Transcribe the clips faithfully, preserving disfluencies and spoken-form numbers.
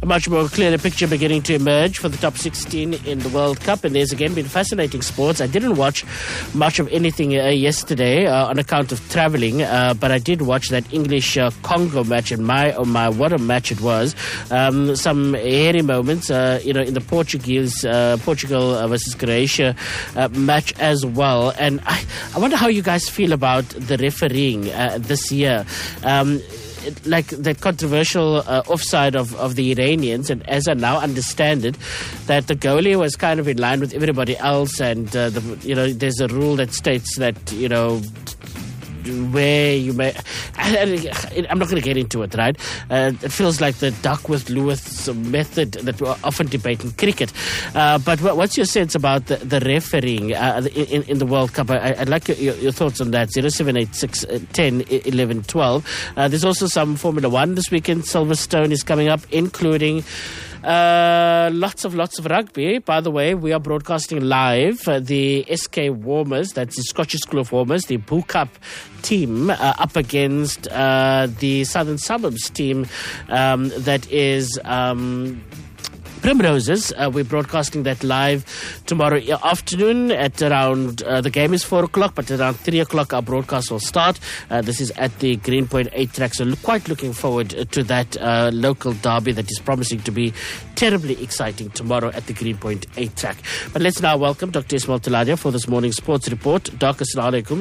much more clearer picture beginning to emerge for the top sixteen in the World Cup, and there's again been fascinating sports. I didn't watch much of anything uh, yesterday uh, on account of travelling, uh, but I did watch that English uh, Congo match, and my oh my, what a match it was! Um, some hairy moments, uh, you know, in the Portuguese uh, Portugal versus Croatia uh, match as well. And I, I wonder how you guys feel about the refereeing uh, this year. Um, like the controversial uh, offside of, of the Iranians, and as I now understand it, that the goalie was kind of in line with everybody else, and uh, the, you know, there's a rule that states that, you know, where you may, I, I'm not going to get into it, right? Uh, it feels like the Duckworth Lewis method that we often debate in cricket. Uh, but what's your sense about the, the refereeing uh, in, in the World Cup? I, I'd like your, your thoughts on that. zero seven eight six ten eleven twelve. Uh, there's also some Formula One this weekend. Silverstone is coming up, including Uh, lots of lots of rugby. By the way, we are broadcasting live uh, the S K Warmers, that's the Scottish School of Warmers, the Bull Cup team, uh, up against uh, the Southern Suburbs team um, that is um, Primroses. Uh, we're broadcasting that live tomorrow afternoon at around, uh, the game is four o'clock, but around three o'clock our broadcast will start. Uh, this is at the Greenpoint eight track, so look, quite looking forward to that uh, local derby that is promising to be terribly exciting tomorrow at the Greenpoint eight track. But let's now welcome Doctor Ismail Taladia for this morning's sports report. Doctor Assalamu alaikum.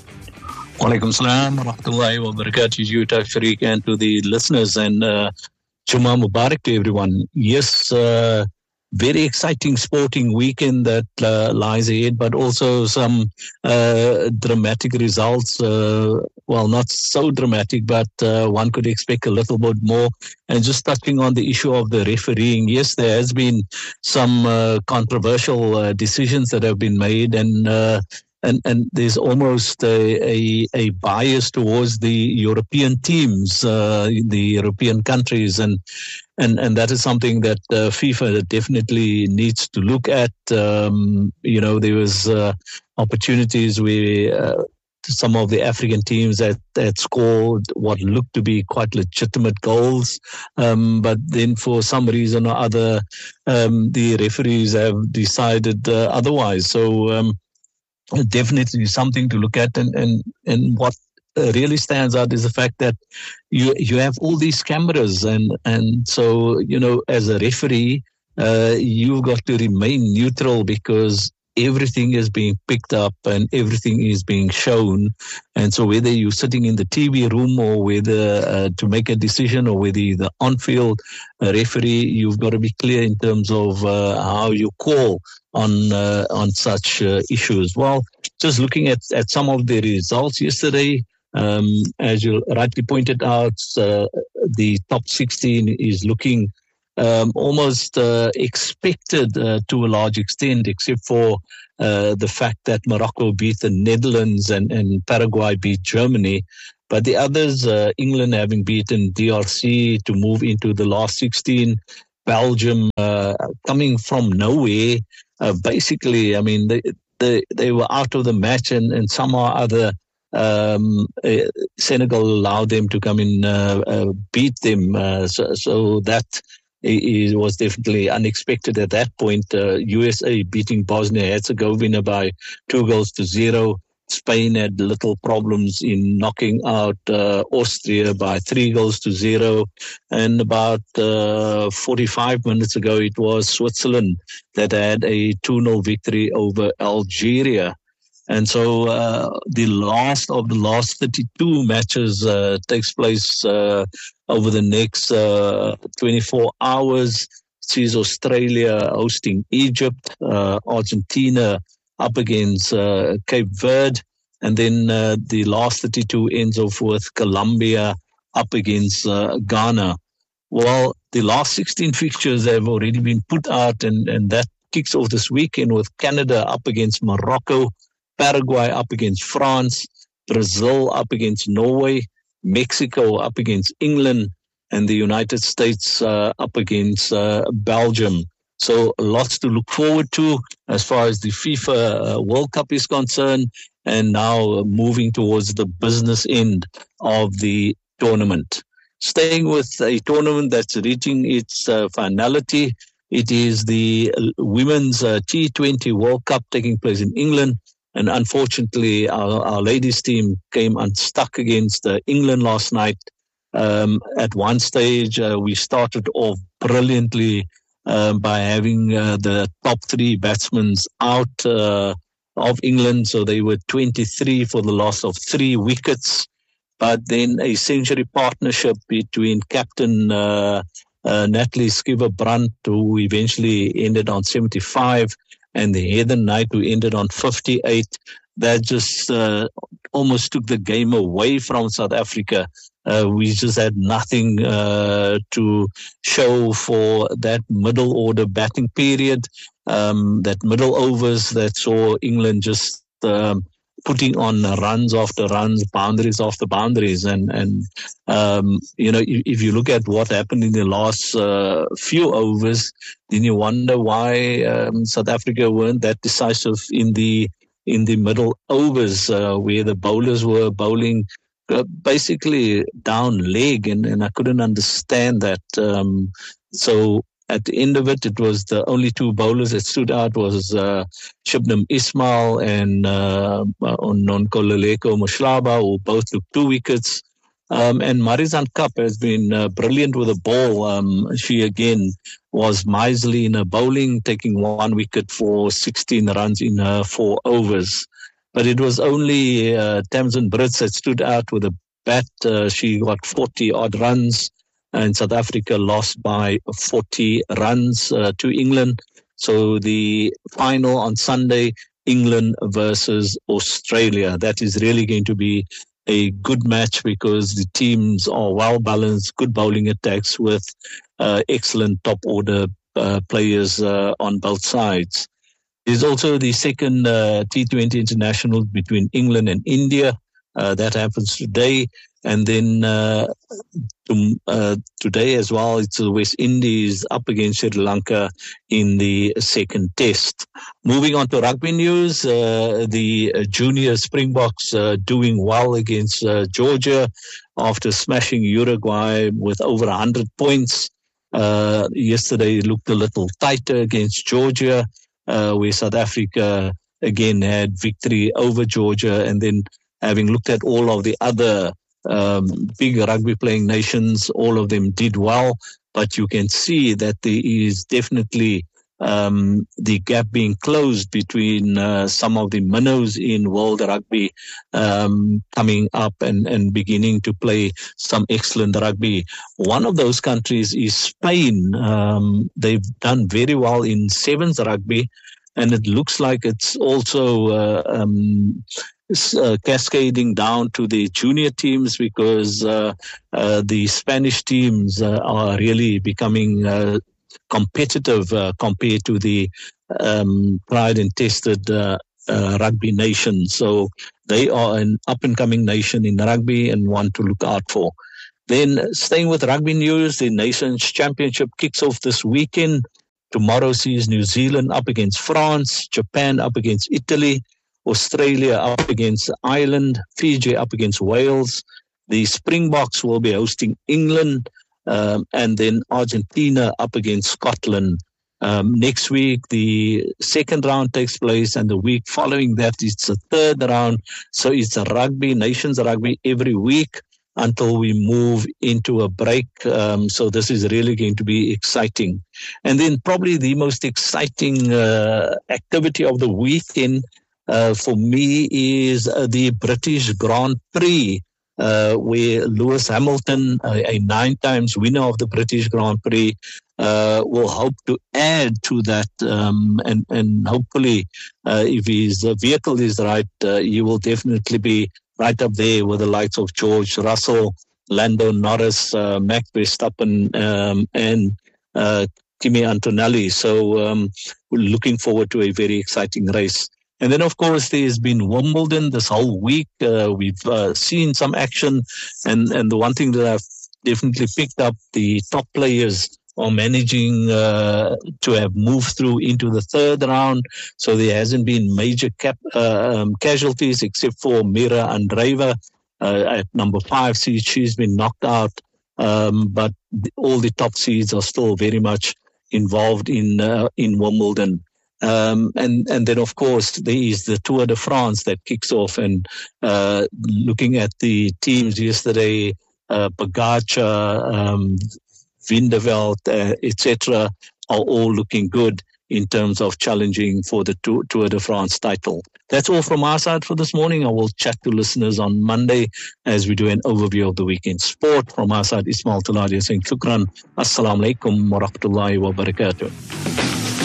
Wa alaikum salam wa rahmatullahi wa barakatuh, you Tariq, and to the listeners, and uh, Juma Mubarak to everyone. Yes, uh, very exciting sporting weekend that uh, lies ahead, but also some uh, dramatic results. Uh, well, not so dramatic, but uh, one could expect a little bit more. And just touching on the issue of the refereeing, yes, there has been some uh, controversial uh, decisions that have been made, and uh, And, and there's almost a, a, a bias towards the European teams, uh, the European countries, and and, and that is something that uh, FIFA definitely needs to look at. Um, you know, there was uh, opportunities where uh, some of the African teams that, that scored what looked to be quite legitimate goals, um, but then for some reason or other, um, the referees have decided uh, otherwise. So. Um, Definitely something to look at, and, and, and what really stands out is the fact that you you have all these cameras, and, and so, you know, as a referee, uh, you've got to remain neutral because everything is being picked up and everything is being shown. And so whether you're sitting in the T V room or whether uh, to make a decision, or whether you're the on-field uh, referee, you've got to be clear in terms of uh, how you call on uh, on such uh, issues. Well, just looking at, at some of the results yesterday, um, as you rightly pointed out, uh, the top sixteen is looking um, almost uh, expected uh, to a large extent, except for uh, the fact that Morocco beat the Netherlands and, and Paraguay beat Germany. But the others, uh, England having beaten D R C to move into the last sixteen, Belgium uh, coming from nowhere. Uh, basically, I mean, they, they they were out of the match, and, and somehow or other um, uh, Senegal allowed them to come in, uh, uh, beat them. Uh, so, so that is, was definitely unexpected at that point. Uh, U S A beating Bosnia-Herzegovina by two goals to zero. Spain had little problems in knocking out uh, Austria by three goals to zero. And about uh, forty-five minutes ago, it was Switzerland that had a two nil victory over Algeria. And so uh, the last of the last thirty-two matches uh, takes place uh, over the next uh, twenty-four hours. Sees Australia hosting Egypt, uh, Argentina up against uh, Cape Verde, and then uh, the last thirty-two ends off with Colombia up against uh, Ghana. Well, the last sixteen fixtures have already been put out, and, and that kicks off this weekend with Canada up against Morocco, Paraguay up against France, Brazil up against Norway, Mexico up against England, and the United States uh, up against uh, Belgium. So lots to look forward to as far as the FIFA uh, World Cup is concerned, and now uh, moving towards the business end of the tournament. Staying with a tournament that's reaching its uh, finality, it is the Women's uh, T twenty World Cup taking place in England. And unfortunately, our, our ladies team came unstuck against uh, England last night. Um, at one stage, uh, we started off brilliantly uh, by having uh, the top three batsmen out uh, of England. So they were twenty-three for the loss of three wickets. But then a century partnership between Captain uh, uh, Natalie Sciver-Brunt, who eventually ended on seventy-five, and the Heather Knight, who ended on fifty-eight. That just uh, almost took the game away from South Africa. Uh, we just had nothing uh, to show for that middle order batting period, um, that middle overs that saw England just um, putting on runs after runs, boundaries after boundaries. And, and um, you know, if, if you look at what happened in the last uh, few overs, then you wonder why um, South Africa weren't that decisive in the in the middle overs, uh, where the bowlers were bowling uh, basically down leg, and, and I couldn't understand that. Um, so at the end of it, it was the only two bowlers that stood out was uh, Shibnam Ismail and uh, Nonkululeko Mohlala, who both took two wickets. Um, and Marizanne Kapp has been uh, brilliant with the ball. Um, she again was miserly in her bowling, taking one wicket for sixteen runs in her four overs. But it was only uh, Tamsin Brits that stood out with a bat. Uh, she got forty odd runs, and South Africa lost by forty runs uh, to England. So the final on Sunday, England versus Australia. That is really going to be a good match because the teams are well balanced, good bowling attacks with uh, excellent top order uh, players uh, on both sides. There's also the second uh, T twenty international between England and India. Uh, that happens today. And then uh, to, uh, today as well, it's the West Indies up against Sri Lanka in the second test. Moving on to rugby news, uh, the junior Springboks uh, doing well against uh, Georgia after smashing Uruguay with over one hundred points. Uh, yesterday it looked a little tighter against Georgia, uh, where South Africa again had victory over Georgia. And then having looked at all of the other Um, big rugby playing nations, all of them did well, but you can see that there is definitely um, the gap being closed between uh, some of the minnows in world rugby um, coming up and, and beginning to play some excellent rugby. One of those countries is Spain. Um, they've done very well in sevens rugby, and it looks like it's also uh, um, Uh, cascading down to the junior teams because uh, uh, the Spanish teams uh, are really becoming uh, competitive uh, compared to the um, tried and tested uh, uh, rugby nation. So they are an up-and-coming nation in rugby and one to look out for. Then staying with rugby news, the Nations Championship kicks off this weekend. Tomorrow sees New Zealand up against France, Japan up against Italy, Australia up against Ireland, Fiji up against Wales. The Springboks will be hosting England, um, and then Argentina up against Scotland. Um, next week, the second round takes place, and the week following that, it's the third round. So it's a rugby, nations rugby every week until we move into a break. Um, so this is really going to be exciting. And then probably the most exciting uh, activity of the weekend Uh, for me is uh, the British Grand Prix, uh, where Lewis Hamilton, uh, a nine times winner of the British Grand Prix, uh, will hope to add to that. Um, and, and hopefully, uh, if his vehicle is right, uh, he will definitely be right up there with the likes of George Russell, Lando Norris, uh, Max Verstappen, um, and uh, Kimi Antonelli. So um, we're looking forward to a very exciting race. And then, of course, there's been Wimbledon this whole week. Uh, we've uh, seen some action. And, and the one thing that I've definitely picked up, the top players are managing uh, to have moved through into the third round. So there hasn't been major cap, uh, um, casualties except for Mira Andreeva uh, at number five. See, she's been knocked out. um, but the, all the top seeds are still very much involved in uh, in Wimbledon. Um, and, and then, of course, there is the Tour de France that kicks off. And uh, looking at the teams yesterday, uh, Pogacar, um, Vinderveld, uh, et cetera, are all looking good in terms of challenging for the Tour de France title. That's all from our side for this morning. I will chat to listeners on Monday as we do an overview of the weekend sport. From our side, Ismail Taladia saying shukran. Assalamu alaikum wa rahmatullahi wa barakatuh.